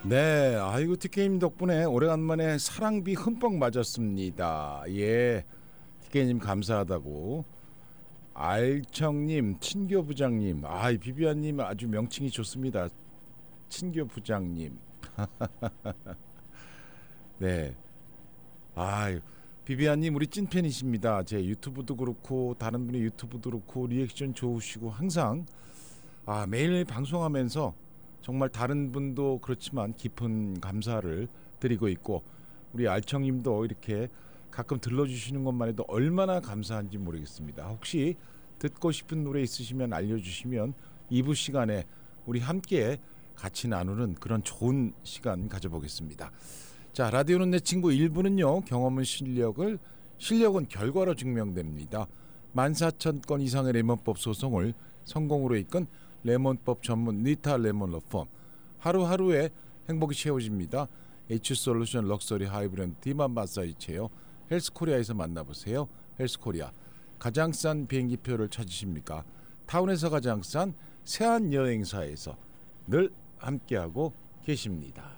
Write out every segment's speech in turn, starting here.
네, 아이고 TK님 덕분에 오래간만에 사랑비 흠뻑 맞았습니다. 예, TK님 감사하다고. 알청님, 친교부장님, 비비안님 아주 명칭이 좋습니다. 친교부장님. 네, 비비안님 우리 찐팬이십니다. 제 유튜브도 그렇고 다른 분의 유튜브도 그렇고 리액션 좋으시고 항상 매일 방송하면서 정말 다른 분도 그렇지만 깊은 감사를 드리고 있고 우리 알청님도 이렇게 가끔 들러주시는 것만 해도 얼마나 감사한지 모르겠습니다. 혹시 듣고 싶은 노래 있으시면 알려주시면 2부 시간에 우리 함께 같이 나누는 그런 좋은 시간 가져보겠습니다. 자, 라디오는 내 친구 1부는요. 경험은 실력은 결과로 증명됩니다. 14,000건 이상의 레몬법 소송을 성공으로 이끈 레몬법 전문 니타 레몬 러펌. 하루하루에 행복이 채워집니다. H솔루션 럭셔리 하이브랜드 디만 마사지 체어 헬스코리아에서 만나보세요. 헬스코리아. 가장 싼 비행기표를 찾으십니까? 타운에서 가장 싼 세안여행사에서 늘 함께하고 계십니다.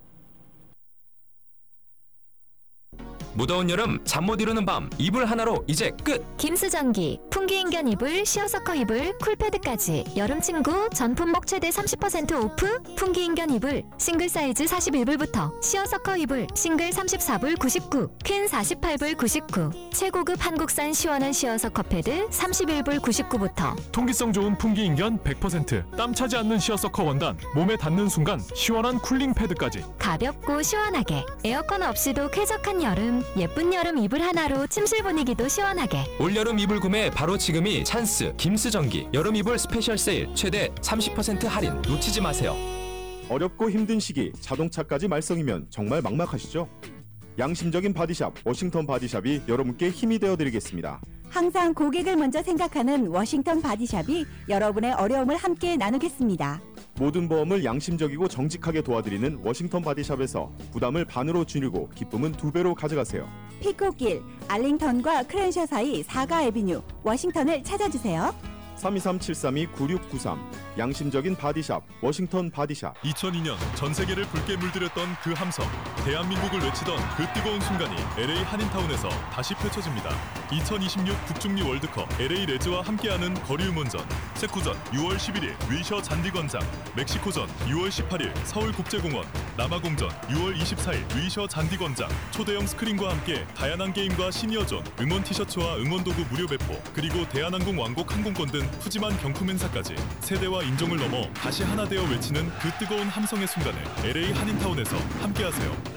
무더운 여름 잠 못 이루는 밤 이불 하나로 이제 끝! 김수전기, 풍기인견 이불, 시어서커 이불, 쿨패드까지 여름 친구 전품목 최대 30% 오프 풍기인견 이불 싱글 사이즈 41불부터 시어서커 이불 싱글 34불 99, 퀸 48불 99 최고급 한국산 시원한 시어서커 패드 31불 99부터 통기성 좋은 풍기인견 100% 땀 차지 않는 시어서커 원단 몸에 닿는 순간 시원한 쿨링 패드까지 가볍고 시원하게 에어컨 없이도 쾌적한 여름 예쁜 여름 이불 하나로 침실 분위기도 시원하게 올여름 이불 구매 바로 지금이 찬스. 김수전기 여름 이불 스페셜 세일 최대 30% 할인 놓치지 마세요. 어렵고 힘든 시기 자동차까지 말썽이면 정말 막막하시죠? 양심적인 바디샵 워싱턴 바디샵이 여러분께 힘이 되어드리겠습니다. 항상 고객을 먼저 생각하는 워싱턴 바디샵이 여러분의 어려움을 함께 나누겠습니다. 모든 보험을 양심적이고 정직하게 도와드리는 워싱턴 바디샵에서 부담을 반으로 줄이고 기쁨은 2배로 가져가세요. 피코길, 알링턴과 크랜셔 사이 4가 애비뉴, 워싱턴을 찾아주세요. 323-732-9693 양심적인 바디샵 워싱턴 바디샵. 2002년 전 세계를 붉게 물들였던 그 함성, 대한민국을 외치던 그 뜨거운 순간이 LA 한인타운에서 다시 펼쳐집니다. 2026 북중미 월드컵 LA 레즈와 함께하는 거리음원전, 세쿠전 6월 11일 위셔 잔디광장, 멕시코전 6월 18일 서울국제공원, 남아공전 6월 24일 위셔 잔디광장. 초대형 스크린과 함께 다양한 게임과 시니어존, 응원 티셔츠와 응원도구 무료 배포, 그리고 대한항공 왕복 항공권 등 푸짐한 경품 행사까지 세대와 인종을 넘어 다시 하나 되어 외치는 그 뜨거운 함성의 순간을 LA 한인타운에서 함께하세요.